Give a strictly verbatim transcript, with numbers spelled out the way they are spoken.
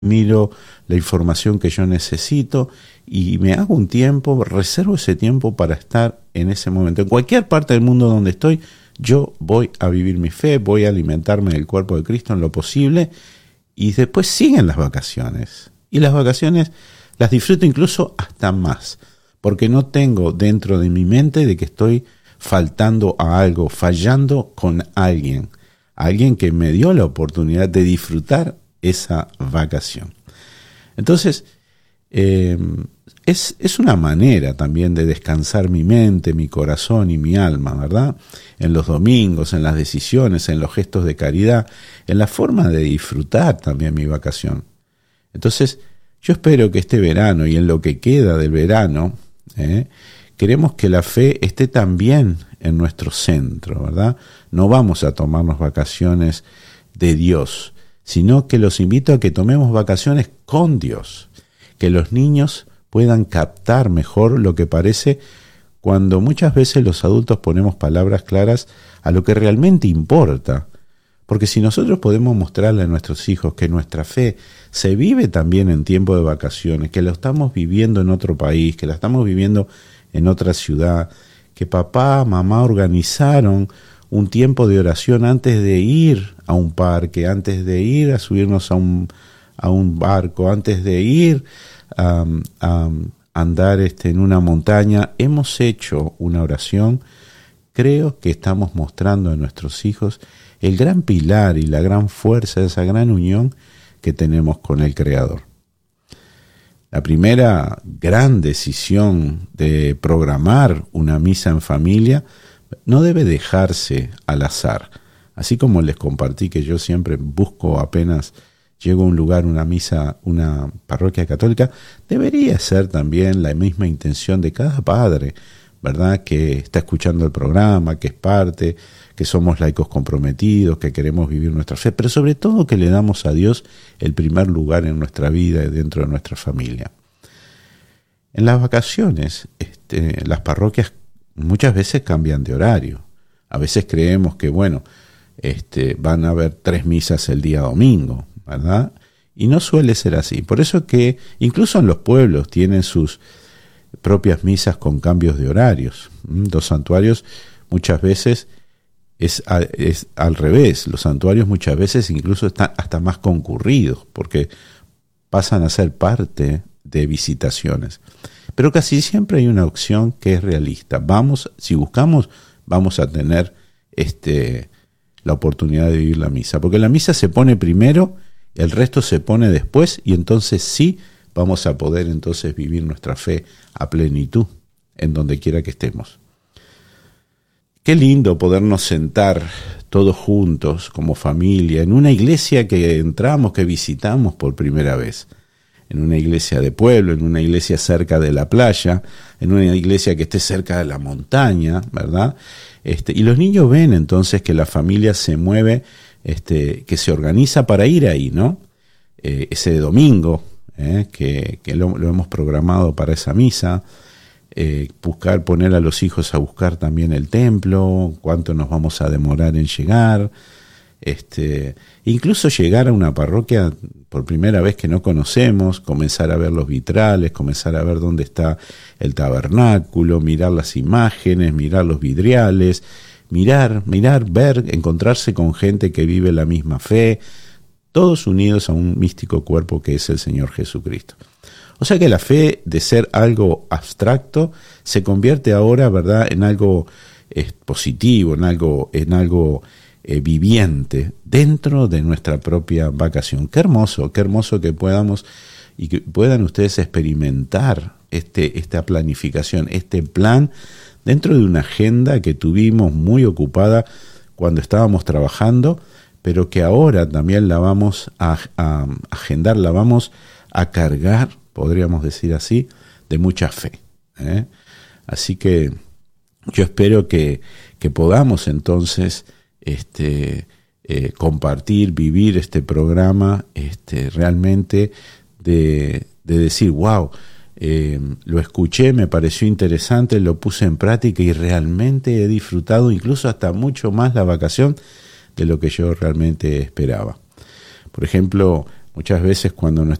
miro la información que yo necesito y me hago un tiempo, reservo ese tiempo para estar en ese momento. En cualquier parte del mundo donde estoy, yo voy a vivir mi fe, voy a alimentarme del cuerpo de Cristo en lo posible, y después siguen las vacaciones. Y las vacaciones las disfruto incluso hasta más, porque no tengo dentro de mi mente de que estoy faltando a algo, fallando con alguien, alguien que me dio la oportunidad de disfrutar esa vacación. Entonces, eh, es, es una manera también de descansar mi mente, mi corazón y mi alma, ¿verdad? En los domingos, en las decisiones, en los gestos de caridad, en la forma de disfrutar también mi vacación. Entonces, yo espero que este verano y en lo que queda del verano, eh, queremos que la fe esté también en nuestro centro, ¿verdad? No vamos a tomarnos vacaciones de Dios, sino que los invito a que tomemos vacaciones con Dios, que los niños puedan captar mejor lo que parece cuando muchas veces los adultos ponemos palabras claras a lo que realmente importa. Porque si nosotros podemos mostrarle a nuestros hijos que nuestra fe se vive también en tiempo de vacaciones, que lo estamos viviendo en otro país, que la estamos viviendo en otra ciudad, que papá, mamá organizaron un tiempo de oración antes de ir a un parque, antes de ir a subirnos a un, a un barco, antes de ir a, a andar este, en una montaña, hemos hecho una oración. Creo que estamos mostrando a nuestros hijos el gran pilar y la gran fuerza de esa gran unión que tenemos con el Creador. La primera gran decisión de programar una misa en familia no debe dejarse al azar. Así como les compartí que yo siempre busco, apenas llego a un lugar, una misa, una parroquia católica, debería ser también la misma intención de cada padre, ¿verdad? Que está escuchando el programa, que es parte, que somos laicos comprometidos, que queremos vivir nuestra fe, pero sobre todo que le damos a Dios el primer lugar en nuestra vida y dentro de nuestra familia. En las vacaciones, este, las parroquias muchas veces cambian de horario. A veces creemos que, bueno, este, van a haber tres misas el día domingo, ¿verdad? Y no suele ser así. Por eso que incluso en los pueblos tienen sus propias misas con cambios de horarios. Los santuarios muchas veces es, a, es al revés. Los santuarios muchas veces incluso están hasta más concurridos porque pasan a ser parte de visitaciones. Pero casi siempre hay una opción que es realista. Vamos, si buscamos, vamos a tener este, la oportunidad de vivir la misa. Porque la misa se pone primero, el resto se pone después, y entonces sí vamos a poder entonces vivir nuestra fe a plenitud en donde quiera que estemos. Qué lindo podernos sentar todos juntos como familia en una iglesia que entramos, que visitamos por primera vez. En una iglesia de pueblo, en una iglesia cerca de la playa, en una iglesia que esté cerca de la montaña, ¿verdad? Este, y los niños ven entonces que la familia se mueve, este, que se organiza para ir ahí, ¿no? Eh, ese domingo, eh, que, que lo, lo hemos programado para esa misa, eh, buscar, poner a los hijos a buscar también el templo, cuánto nos vamos a demorar en llegar, este, incluso llegar a una parroquia por primera vez que no conocemos, comenzar a ver los vitrales, comenzar a ver dónde está el tabernáculo, mirar las imágenes, mirar los vidriales, mirar, mirar, ver, encontrarse con gente que vive la misma fe, todos unidos a un místico cuerpo que es el Señor Jesucristo. O sea que la fe, de ser algo abstracto, se convierte ahora, ¿verdad?, en algo eh, positivo, en algo, en algo eh, viviente dentro de nuestra propia vacación. Qué hermoso, qué hermoso que podamos y que puedan ustedes experimentar este, esta planificación, este plan dentro de una agenda que tuvimos muy ocupada cuando estábamos trabajando, pero que ahora también la vamos a, a agendar, la vamos a cargar, podríamos decir así, de mucha fe, ¿eh? Así que yo espero que, que podamos entonces este, eh, compartir, vivir este programa este, realmente de, de decir, wow, eh, lo escuché, me pareció interesante, lo puse en práctica y realmente he disfrutado incluso hasta mucho más la vacación de lo que yo realmente esperaba. Por ejemplo, Muchas veces cuando